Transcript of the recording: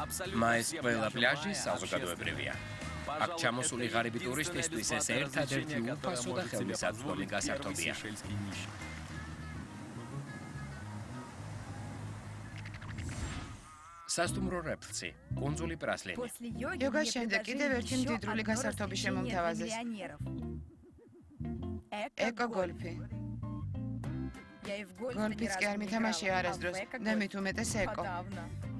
მაეს ყველა პლაჟი საზოგადოებრივია. აქ ჩამოსული ღარიბი ტურისტისთვის ეს ერთადერთი უფასო და ხელმისაწვდომი გასართობია. სასტუმრო რეფლცი, კუნძული პრასლინი. იოგას შემდეგ კიდევ ერთი მდიდრული გასართობი შემომთავაზეს. ეკოგოლფი. გოლფიც კი არ მითამაშია არასდროს და მით უმეტეს ეკო.